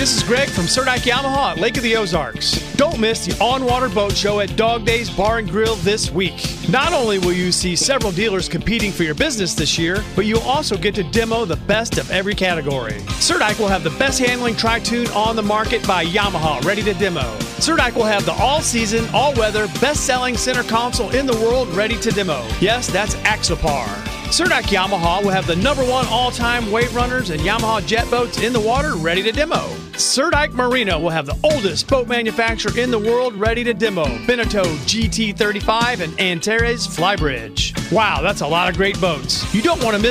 this is Greg from Sir Dyke Yamaha at Lake of the Ozarks. Don't miss the on-water boat show at Dog Days Bar and Grill this week. Not only will you see several dealers competing for your business this year, but you'll also get to demo the best of every category. Sir Dyke will have the best handling tri-tune on the market by Yamaha ready to demo. Sir Dyke will have the all-season, all-weather, best-selling center console in the world ready to demo. Yes, that's Axopar. Sir Dyke Yamaha will have the #1 all-time wave runners and Yamaha jet boats in the water ready to demo. Sir Dyke Marina will have the oldest boat manufacturer in the world ready to demo. Beneteau GT35 and Antares Flybridge. Wow, that's a lot of great boats. You don't want to miss